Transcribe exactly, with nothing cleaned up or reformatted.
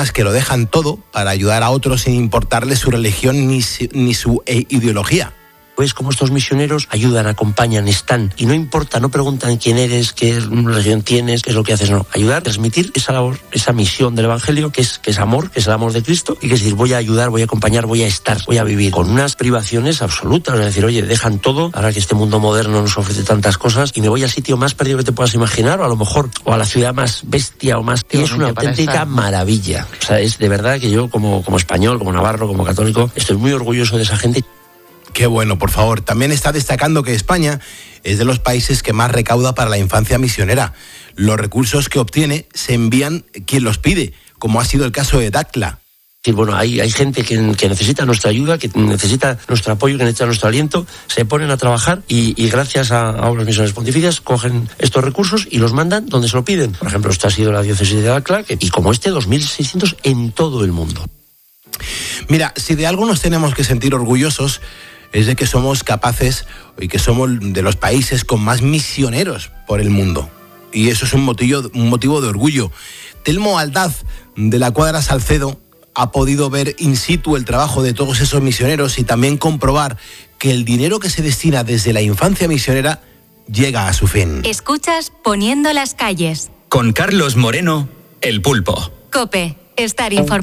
monjas que lo dejan todo para ayudar a otros sin importarles su religión ni su, ni su eh, ideología. Pues como estos misioneros ayudan, acompañan, están, y no importa, no preguntan quién eres, qué religión tienes, qué es lo que haces, no. Ayudar, transmitir esa labor, esa misión del Evangelio, que es, que es amor, que es el amor de Cristo, y que es decir, voy a ayudar, voy a acompañar, voy a estar, voy a vivir, con unas privaciones absolutas, es decir, oye, dejan todo, ahora que este mundo moderno nos ofrece tantas cosas, y me voy al sitio más perdido que te puedas imaginar, o a lo mejor, o a la ciudad más bestia, o más... Y es una auténtica maravilla. O sea, es de verdad que yo, como, como español, como navarro, como católico, estoy muy orgulloso de esa gente. Qué bueno, por favor. También está destacando que España es de los países que más recauda para la infancia misionera. Los recursos que obtiene se envían quien los pide, como ha sido el caso de Dacla. Sí, bueno, hay, hay gente que, que necesita nuestra ayuda, que necesita nuestro apoyo, que necesita nuestro aliento, se ponen a trabajar y, y gracias a, a obras misiones pontificias cogen estos recursos y los mandan donde se lo piden. Por ejemplo, esta ha sido la diócesis de Dacla, que, y como este, dos mil seiscientos en todo el mundo. Mira, si de algo nos tenemos que sentir orgullosos, es de que somos capaces y que somos de los países con más misioneros por el mundo. Y eso es un motivo, un motivo de orgullo. Telmo Aldaz, de la Cuadra Salcedo, ha podido ver in situ el trabajo de todos esos misioneros y también comprobar que el dinero que se destina desde la infancia misionera llega a su fin. Escuchas Poniendo las calles. Con Carlos Moreno, El Pulpo. COPE, estar informado.